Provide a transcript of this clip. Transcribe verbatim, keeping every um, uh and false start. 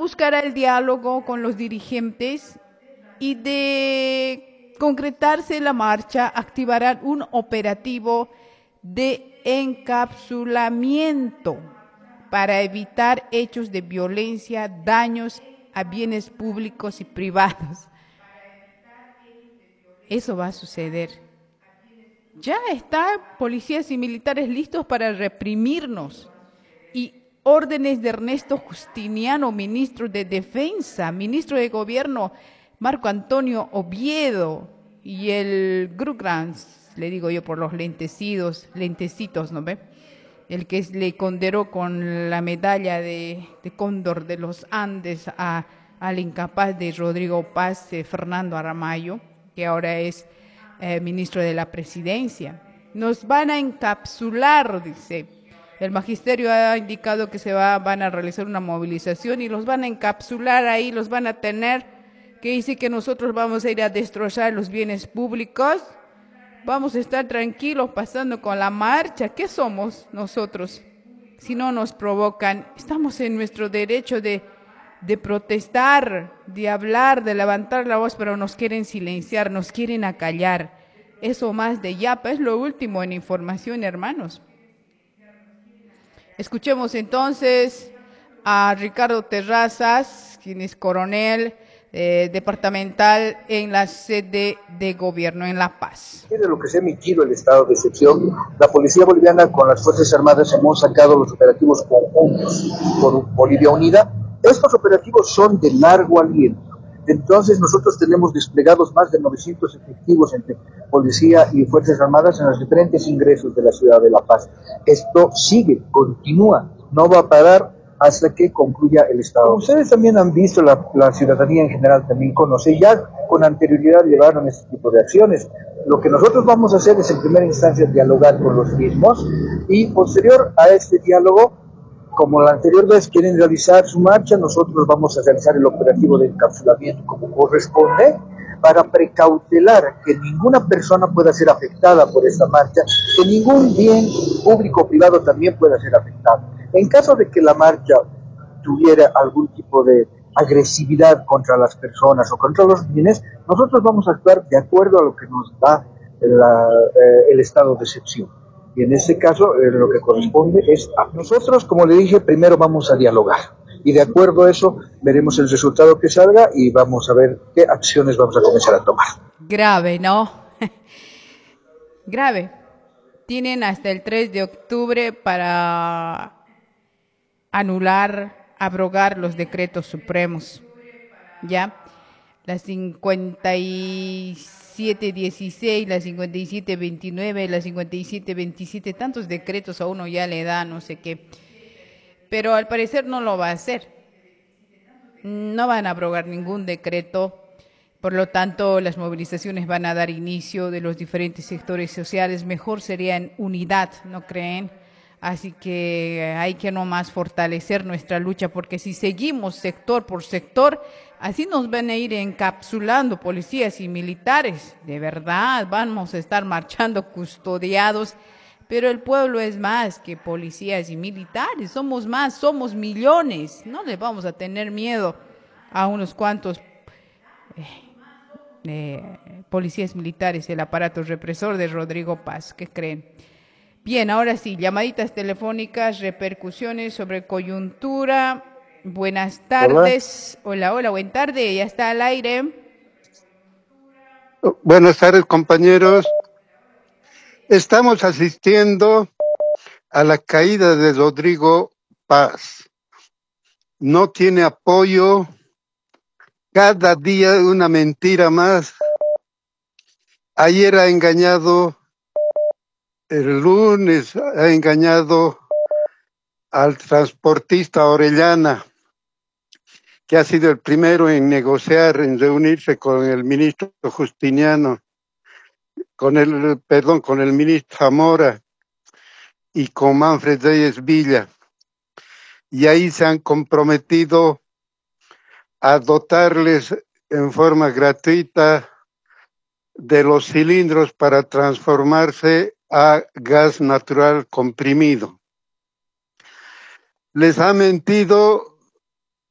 buscará el diálogo con los dirigentes y de concretarse la marcha, activarán un operativo de encapsulamiento para evitar hechos de violencia, daños a bienes públicos y privados. Eso va a suceder. Ya están policías y militares listos para reprimirnos. Y órdenes de Ernesto Justiniano, ministro de Defensa, ministro de Gobierno, Marco Antonio Oviedo, y el Grugrans, le digo yo por los lentecidos, lentecitos, ¿no ve? El que le conderó con la medalla de, de Cóndor de los Andes a, al incapaz de Rodrigo Paz, eh, Fernando Aramayo, que ahora es eh, ministro de la Presidencia. Nos van a encapsular, dice. El magisterio ha indicado que se va, van a realizar una movilización y los van a encapsular ahí, los van a tener, que dice que nosotros vamos a ir a destrozar los bienes públicos, vamos a estar tranquilos pasando con la marcha. ¿Qué somos nosotros si no nos provocan? Estamos en nuestro derecho de, de protestar, de hablar, de levantar la voz, pero nos quieren silenciar, nos quieren acallar. Eso más de yapa, es lo último en información, hermanos. Escuchemos entonces a Ricardo Terrazas, quien es coronel eh, departamental en la sede de gobierno en La Paz. De lo que se ha emitido el estado de excepción, la Policía Boliviana con las Fuerzas Armadas hemos sacado los operativos conjuntos con Bolivia Unida. Estos operativos son de largo aliento. Entonces nosotros tenemos desplegados más de novecientos efectivos entre Policía y Fuerzas Armadas en los diferentes ingresos de la ciudad de La Paz. Esto sigue, continúa, no va a parar hasta que concluya el estado. Como ustedes también han visto, la, la ciudadanía en general también conoce, ya con anterioridad llevaron este tipo de acciones. Lo que nosotros vamos a hacer es en primera instancia dialogar con los mismos y posterior a este diálogo, como la anterior vez quieren realizar su marcha, nosotros vamos a realizar el operativo de encapsulamiento como corresponde para precautelar que ninguna persona pueda ser afectada por esta marcha, que ningún bien público o privado también pueda ser afectado. En caso de que la marcha tuviera algún tipo de agresividad contra las personas o contra los bienes, nosotros vamos a actuar de acuerdo a lo que nos da la, eh, el estado de excepción. Y en este caso, eh, lo que corresponde es a nosotros, como le dije, primero vamos a dialogar. Y de acuerdo a eso, veremos el resultado que salga y vamos a ver qué acciones vamos a comenzar a tomar. Grave, ¿no? Grave. Tienen hasta el tres de octubre para anular, abrogar los decretos supremos. ¿Ya? La cincuenta y siete dieciséis, la cincuenta y siete veintinueve, la cincuenta y siete veintisiete, tantos decretos a uno ya le da no sé qué. Pero al parecer no lo va a hacer. No van a abrogar ningún decreto. Por lo tanto, las movilizaciones van a dar inicio de los diferentes sectores sociales. Mejor sería en unidad, ¿no creen? Así que hay que nomás fortalecer nuestra lucha, porque si seguimos sector por sector, así nos van a ir encapsulando policías y militares. De verdad, vamos a estar marchando custodiados, pero el pueblo es más que policías y militares. Somos más, somos millones. No le vamos a tener miedo a unos cuantos eh, eh, policías militares, el aparato represor de Rodrigo Paz. ¿Qué creen? Bien, ahora sí, llamaditas telefónicas, repercusiones sobre coyuntura. Buenas tardes. Hola, hola, hola, buenas tardes. Ya está al aire. Buenas tardes, compañeros. Estamos asistiendo a la caída de Rodrigo Paz. No tiene apoyo. Cada día una mentira más. Ayer ha engañado, el lunes ha engañado al transportista Orellana, que ha sido el primero en negociar, en reunirse con el ministro Justiniano, con el, perdón, con el ministro Zamora y con Manfred Reyes Villa. Y ahí se han comprometido a dotarles en forma gratuita de los cilindros para transformarse a gas natural comprimido. Les ha mentido